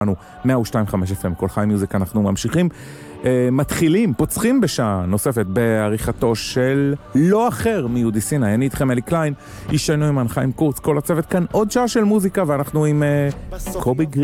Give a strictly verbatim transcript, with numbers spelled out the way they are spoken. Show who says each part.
Speaker 1: מאה ושתיים נקודה חמש אף אם, כל חי מיוזיק, אנחנו ממשיכים, אה, מתחילים, פוצחים בשעה נוספת בעריכתו של לא אחר מיהודי סיני. אני איתכם אלי קליין, איש שינוי עם חיים קורץ, כל הצוות כאן, עוד שעה של מוזיקה, ואנחנו עם אה, קובי גרין.